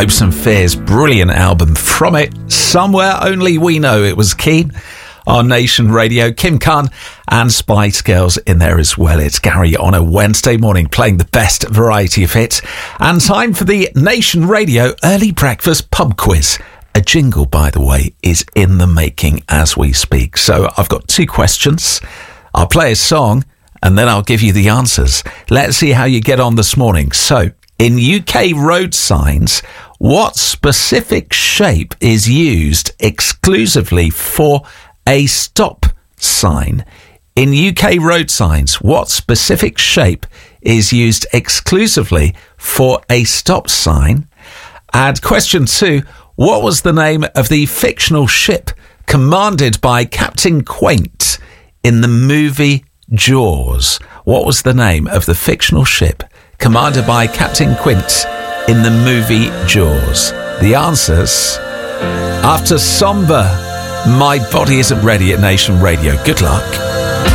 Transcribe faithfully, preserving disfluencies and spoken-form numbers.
Hopes and Fears, brilliant album from it. Somewhere Only We Know. It was Keen on Nation Radio. Kim Khan and Spice Girls in there as well. It's Gary on a Wednesday morning playing the best variety of hits. And time for the Nation Radio Early Breakfast Pub Quiz. A jingle, by the way, is in the making as we speak. So I've got two questions. I'll play a song and then I'll give you the answers. Let's see how you get on this morning. So, in U K road signs, what specific shape is used exclusively for a stop sign? In U K road signs, what specific shape is used exclusively for a stop sign? And question two, what was the name of the fictional ship commanded by Captain Quaint in the movie Jaws? What was the name of the fictional ship commanded by Captain Quint in the movie Jaws? The answers after Somber, My Body Isn't Ready at Nation Radio. Good luck.